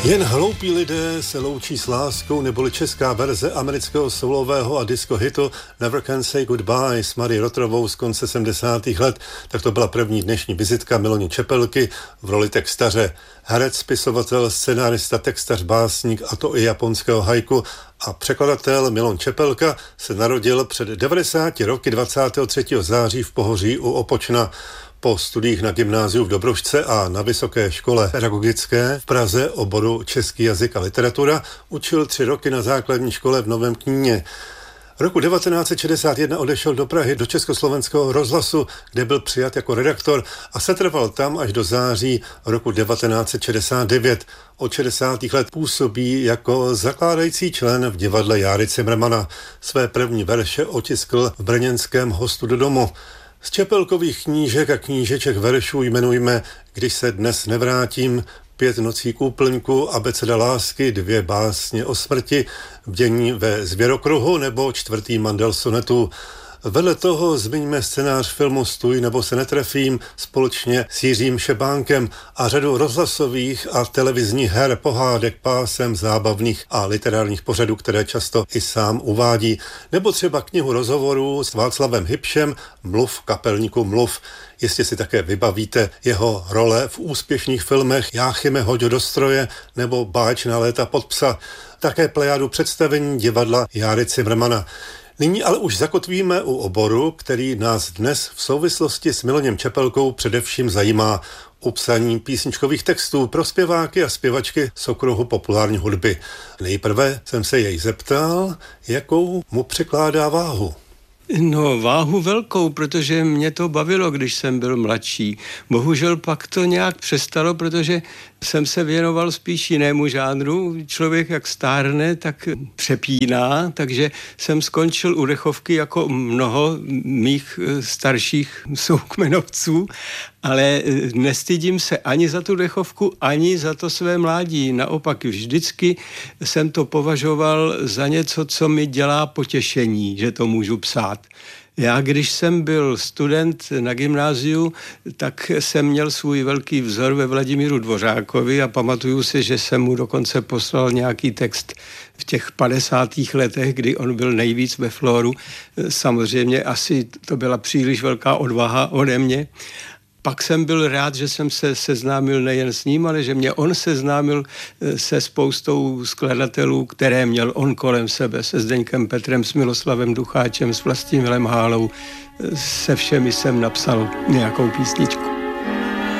Jen hloupí lidé se loučí s láskou, neboli česká verze amerického soulového a disco hitu Never Can Say Goodbye s Marí Rotrovou z konce 70. let. Tak to byla první dnešní vizitka Milony Čepelky v roli textaře. Herec, spisovatel, scenárista, textař, básník, a to i japonského haiku, a překladatel Milon Čepelka se narodil před 90 roky 23. září v Pohoří u Opočna. Po studiích na gymnáziu v Dobrušce a na Vysoké škole pedagogické v Praze oboru český jazyk a literatura učil 3 roky na základní škole v Novém Kníně. Roku 1961 odešel do Prahy do Československého rozhlasu, kde byl přijat jako redaktor a setrval tam až do září roku 1969. Od 60. let působí jako zakládající člen v divadle Járy Cimrmana. Své první verše otiskl v brněnském Hostu do domu. Z Čepelkových knížek a knížeček veršů jmenujme Když se dnes nevrátím, 5 nocí k úplňku, Abeceda lásky, 2 básně o smrti, Bdění ve zvěrokruhu nebo 4. mandel sonetu. Vedle toho zmiňme scénář filmu Stůj nebo se netrefím společně s Jiřím Šebánkem a řadu rozhlasových a televizních her, pohádek, pásem, zábavných a literárních pořadů, které často i sám uvádí. Nebo třeba knihu rozhovorů s Václavem Hybšem Mluv, kapelníku mluv. Jistě si také vybavíte jeho role v úspěšných filmech Jáchyme, hoď do stroje nebo Báječná léta pod psa. Také plejádu představení divadla Járy Cimrmana. Nyní ale už zakotvíme u oboru, který nás dnes v souvislosti s Miloněm Čepelkou především zajímá, u psaní písničkových textů pro zpěváky a zpěvačky z okruhu populární hudby. Nejprve jsem se jej zeptal, jakou mu přikládá váhu. No, váhu velkou, protože mě to bavilo, když jsem byl mladší. Bohužel pak to nějak přestalo, protože jsem se věnoval spíš jinému žánru. Člověk jak stárne, tak přepíná, takže jsem skončil u dechovky jako mnoho mých starších soukmenovců, ale nestydím se ani za tu dechovku, ani za to své mládí. Naopak vždycky jsem to považoval za něco, co mi dělá potěšení, že to můžu psát. Já, když jsem byl student na gymnáziu, tak jsem měl svůj velký vzor ve Vladimíru Dvořákovi a pamatuju si, že jsem mu dokonce poslal nějaký text v těch 50. letech, kdy on byl nejvíc ve Floru. Samozřejmě asi to byla příliš velká odvaha ode mě. Pak jsem byl rád, že jsem se seznámil nejen s ním, ale že mě on seznámil se spoustou skladatelů, které měl on kolem sebe, se Zdeňkem Petrem, s Miloslavem Ducháčem, s Vlastimilem Hálou. Se všemi jsem napsal nějakou písničku.